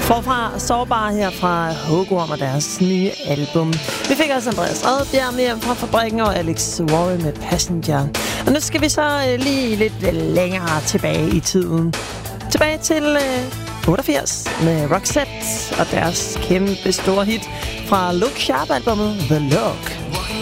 Forfra Sårbar her fra Hugorm og deres nye album. Vi fik også Andreas Oddbjerg med fra Fabrikken og Alex Warren med Passenger. Og nu skal vi så lige lidt længere tilbage i tiden. Tilbage til 88 med Roxette og deres kæmpe store hit fra Look Sharp-albummet The Look.